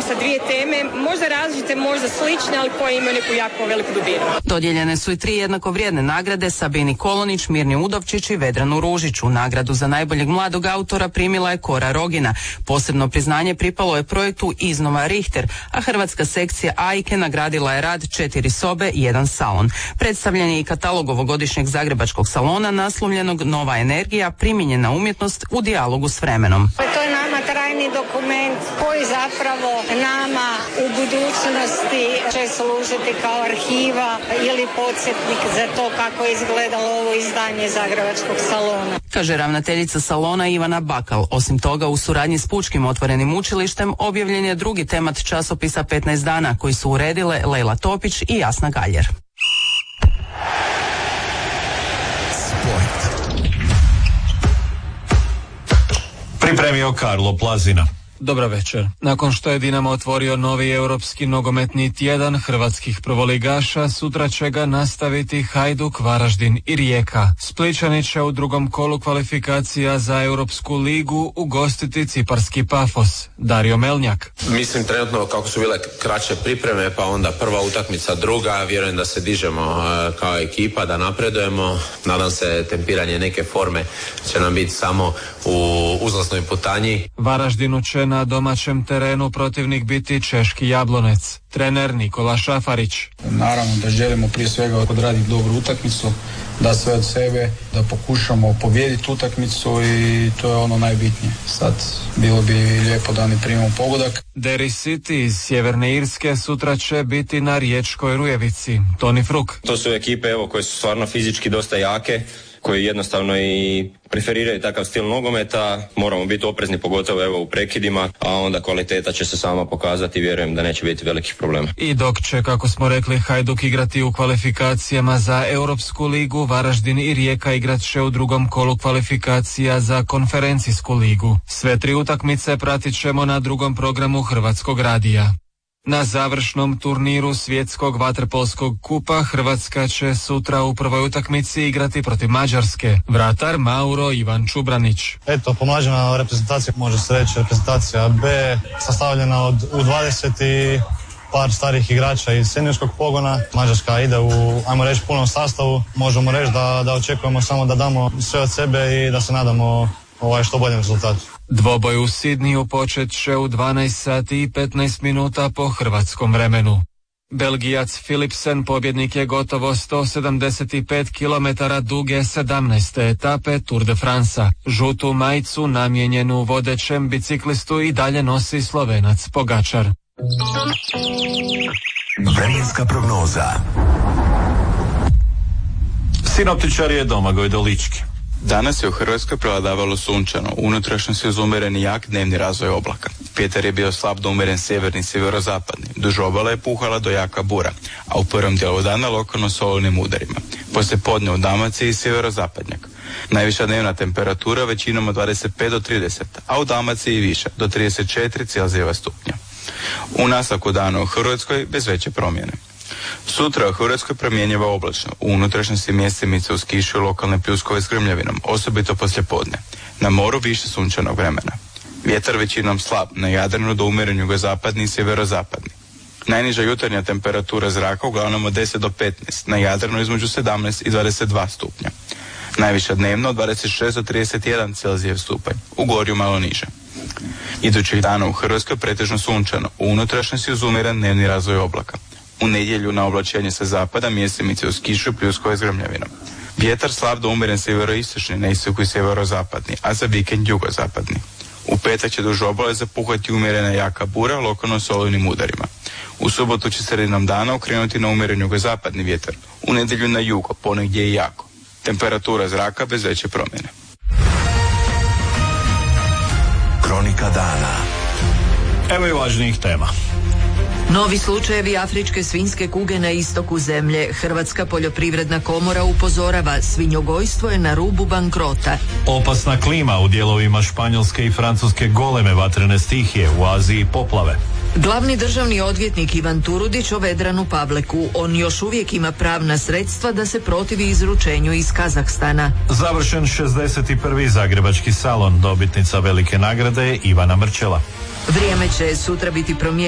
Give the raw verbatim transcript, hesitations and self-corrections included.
sa dvije teme, možda različite, možda slične, ali koje imaju neku jako veliku dubinu. Dodijeljene su i tri jednako vrijedne nagrade Sabini Kolonić, Mirni Udovčić i Vedranu Ružiću. Nagradu za najboljeg mladog autora primila je Kora Rogina. Posebno priznanje pripalo je projektu Iznova Richter, a hrvatska sekcija Ajke nagradila je rad Četiri sobe, jedan salon. Predstavljen je i katalog ovogodišnjeg zagrebačkog salona naslovljenog Nova energija, primijenjena umjetnost u dijalogu s vremenom. To je nama trajni dokument koji zapravo nama u budućnosti će služiti kao arhiva ili podsjetnik za to kako je izgledalo ovo izdanje zagrebačkog salona, kaže ravnateljica salona Ivana Bakal. Osim toga, u suradnji s Pučkim otvorenim učilištem objavljen je drugi temat časopisa petnaest dana koji su uredile Lejla Topić i Jasna Galjer. Pripremio Karlo Plazina. Dobra večer. Nakon što je Dinamo otvorio novi europski nogometni tjedan hrvatskih prvoligaša, sutra će ga nastaviti Hajduk, Varaždin i Rijeka. Splićani će u drugom kolu kvalifikacija za Europsku ligu ugostiti ciparski Pafos. Dario Melnjak. Mislim trenutno kako su bile kraće pripreme, pa onda prva utakmica, druga, vjerujem da se dižemo kao ekipa, da napredujemo. Nadam se tempiranje neke forme će nam biti samo u uzlasnoj putanji. Varaždinu će na domaćem terenu protivnik biti češki Jablonec. Trener Nikola Šafarić. Naravno da želimo prije svega odraditi dobru utakmicu, da sve od sebe, da pokušamo pobijediti utakmicu i to je ono najbitnije. Sad bilo bi lijepo da ne primimo pogodak. Derry City iz Sjeverne Irske sutra će biti na Riječkoj Rujevici. Toni Fruk. To su ekipe evo koje su stvarno fizički dosta jake, koji jednostavno i preferiraju takav stil nogometa. Moramo biti oprezni, pogotovo evo u prekidima, a onda kvaliteta će se sama pokazati i vjerujem da neće biti velikih problema. I dok će, kako smo rekli, Hajduk igrati u kvalifikacijama za Europsku ligu, Varaždin i Rijeka igrat će u drugom kolu kvalifikacija za Konferencijsku ligu. Sve tri utakmice pratit ćemo na drugom programu Hrvatskog radija. Na završnom turniru svjetskog vaterpolskog kupa Hrvatska će sutra u prvoj utakmici igrati protiv Mađarske. Vratar Mauro Ivan Čubranić. Eto, pomlađena reprezentacija, može se reći reprezentacija B, sastavljena od U dvadeset i par starih igrača iz seniorskog pogona. Mađarska ide u, ajmo reći, punom sastavu. Možemo reći da, da očekujemo samo da damo sve od sebe i da se nadamo ovaj što boljem rezultatu. Dvoboj u Sidniju počet će u dvanaest sati i petnaest minuta po hrvatskom vremenu. Belgijac Philipsen pobjednik je gotovo sto sedamdeset pet kilometara duge sedamnaeste etape Tour de France-a. Žutu majicu namijenjenu vodećem biciklistu i dalje nosi Slovenac Pogačar. Vremenska prognoza. Sinoptičar je Domagoj Dolički. Danas je u Hrvatskoj prevladavalo sunčano, unutrašnjost je uz umjereni jak dnevni razvoj oblaka. Vjetar je bio slab do umjeren sjeverni sjeverozapadni. Duž obale je puhala do jaka bura, a u prvom dijelu dana lokalno s olujnim udarima. Poslije podne u Dalmaciji sjeverozapadnjak. Najviša dnevna temperatura većinom od dvadeset pet do trideset, a u Dalmaciji i više, do trideset četiri Celzijeva stupnja. U nastavku dana u Hrvatskoj bez veće promjene. Sutra u Hrvatskoj promjenjiva oblačno, u unutrašnjosti mjestimice uz kišu i lokalne pljuskove s grmljavinom, osobito poslije podne. Na moru više sunčanog vremena. Vjetar većinom slab, na Jadranu do umjeren jugozapadni i sjeverozapadni. Najniža jutarnja temperatura zraka uglavnom od deset do petnaest, na Jadranu između sedamnaest i dvadeset dva stupnja. Najviša dnevno od dvadeset šest do trideset jedan Celzijev stupanj, u gorju malo niže. Idućih dana u Hrvatskoj pretežno sunčano, u unutrašnjosti uz umjeren dnevni razvoj oblaka. U nedjelju na oblačenje sa zapada mjestimice uz kišu pljuskove s grmljavinom. Vjetar slab do umjeren sjeveroistočni, na istoku i sjeverozapadni, a za vikend jugozapadni. U petak će duž obale zapuhati umjerena jaka bura, lokalno s olujnim udarima. U subotu će sredinom dana okrenuti na umjeren jugozapadni vjetar. U nedjelju na jugo, ponegdje i jako. Temperatura zraka bez veće promjene. Kronika dana. Evo i važnijih tema. Novi slučajevi afričke svinjske kuge na istoku zemlje. Hrvatska poljoprivredna komora upozorava, svinjogojstvo je na rubu bankrota. Opasna klima u dijelovima Španjolske i Francuske, goleme vatrene stihije, u Aziji poplave. Glavni državni odvjetnik Ivan Turudić o Vedranu Pavleku. On još uvijek ima pravna sredstva da se protivi izručenju iz Kazahstana. Završen šezdeset prvi Zagrebački salon, dobitnica velike nagrade je Ivana Mrčela. Vrijeme će sutra biti promijenjeno.